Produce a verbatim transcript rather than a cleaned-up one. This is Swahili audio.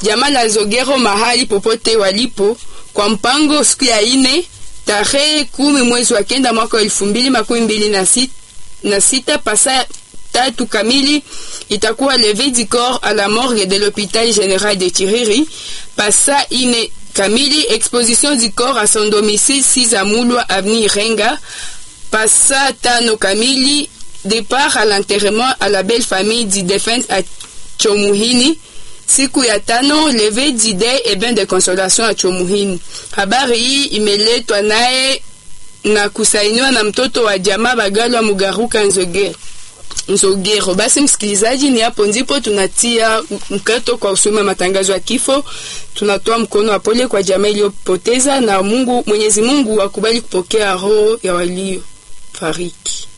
jamaa la Nzogero mahali popote walipo, kwa mpango siku ya ine tarehe kumi mwezi wa kenda mwaka elfu mbili makumi mbili na sita, na sita pasa tatu kamili itakuwa levée du corps à la morgue de l'hôpital général de Chiriri. Pasa ine kamili exposition du corps à son domicile six à Mulwa avenue Renga. Pasa tano kamili départ à l'enterrement à la belle famille du défunt à Chomuhini. Siku ya tano levée d'idée et bain de consolation à Chomuhini. Habari hii imeletwa naye na kusainiwa na mtoto wa jamaa Bagalwa Mugaruka Nzogero. Nzogero. Basi msikilizaji, ni hapo ndipo tunatia mkato kwa usoma matangazo ya kifo. Tunatoa mkono wa pole kwa jamaa iliyopoteza, na Mungu Mwenyezi Mungu akubali kupokea roho ya walio fariki.